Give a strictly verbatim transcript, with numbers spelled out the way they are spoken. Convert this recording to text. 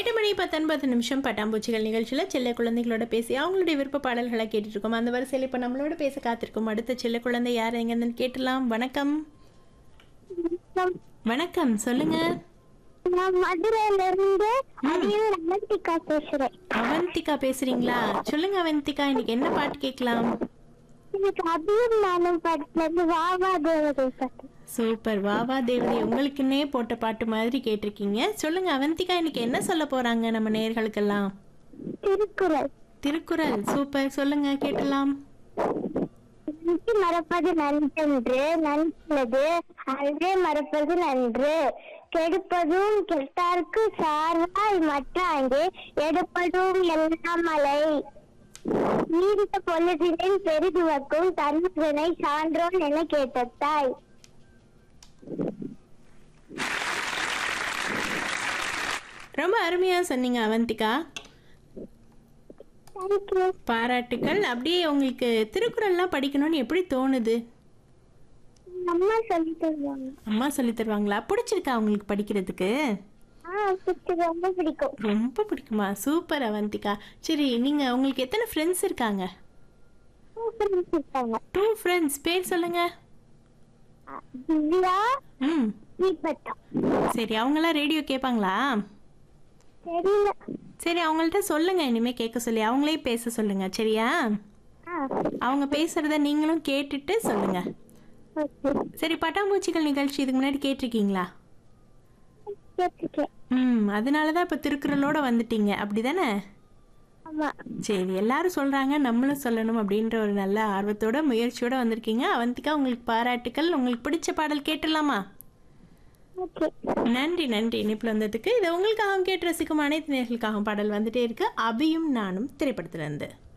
எட்டு மணி பத்தொன்பது நிமிஷம் பட்டாம்பூச்சிகள் நிகழ்ச்சியில் செல்ல குழந்தைகளோட பேசி அவங்களுடைய விருப்ப பாடல்களை கேட்டுட்டு இருக்கோம். அந்த வரிசையில் இப்போ நம்மளோட பேச காத்திருக்கோம் அடுத்த செல்ல குழந்தை யார் எங்கன்னு கேட்டலாம். வணக்கம். வணக்கம், சொல்லுங்க. நான் மதுரையில இருந்து அவந்திகா பேசுறேன். அவந்திகா பேசுறீங்களா? சொல்லுங்க அவந்திகா, இன்னைக்கு என்ன பாட்டு கேட்கலாம்? எனக்கு அபியும் நானும் பாட்டுல வாவா தேவதை பாட்டு. சூப்பர், வாவா தேவதை உங்களுக்குன்னே போட்ட பாட்டு மாதிரி கேட்டிருக்கீங்க. சொல்லுங்க அவந்திகா, இன்னைக்கு என்ன சொல்ல போறாங்க நம்ம நேயர்களுக்கெல்லாம்? திருக்குறள். திருக்குறள், சூப்பர், சொல்லுங்க கேட்டலாம். நன்றி மறப்பது நன்றென்று நன்றது அன்றே மறப்பது நன்று கெடுப்பதும் கெட்டார்க்கு சார்வாய் மற்றாங்கே எடுப்பதும் எல்லாம் மலை நீடித்த பொழுதினில் பெரிதுவக்கும் தன்முதனை சான்றோன் என கேட்டாய். ரொம்ப அருமையா சொன்னீங்க அவந்திகா, பாராட்டுக்கள். அப்படியே உங்களுக்கு திருக்குறள்லாம் படிக்கணும்னு எப்படி தோணுது? அம்மா சொல்லி தருவாங்க. அம்மா சொல்லி தருவாங்களா? பிடிச்சிருக்கா உங்களுக்கு படிக்கிறதுக்கு? ரொம்ப பிடிக்கும். ரொம்ப பிடிக்குமா? சூப்பர் அவந்திகா. சரி, நீங்க உங்களுக்கு எத்தனை ஃப்ரெண்ட்ஸ் இருக்காங்க? டூ ஃப்ரெண்ட்ஸ், பேர் சொல்லுங்க. திவ்யா, ம், தீபத்தா. சரி, அவங்களாம் ரேடியோ கேட்பாங்களா? தெரியல. சரி, அவங்கள்ட்ட சொல்லுங்க இனிமே கேட்க சொல்லி, அவங்களே பேச சொல்லுங்க, சரியா? அவங்க பேசுறத நீங்களும் கேட்டுட்டு சொல்லுங்க. சரி, பட்டாம்பூச்சிகள் நிகழ்ச்சி இதுக்கு முன்னாடி கேட்டிருக்கீங்களா? ம், அதனாலதான் இப்ப திருக்குறளோட வந்துட்டீங்க, அப்படிதானே? சரி, எல்லாரும் சொல்றாங்க நம்மளும் சொல்லணும் அப்படின்ற ஒரு நல்ல ஆர்வத்தோட முயற்சியோட வந்திருக்கீங்க. அவந்திகா, உங்களுக்கு பாராட்டுக்கள். உங்களுக்கு பிடிச்ச பாடல் கேட்டுடலாமா? நன்றி நன்றி இனிப்புல வந்ததுக்கு. இது உங்களுக்காகவும் கேட்டு ரசிக்கும் அனைத்து நேர்களுக்காகவும் பாடல் வந்துட்டே இருக்கு. அபியும் நானும் திரைப்படத்துல இருந்து.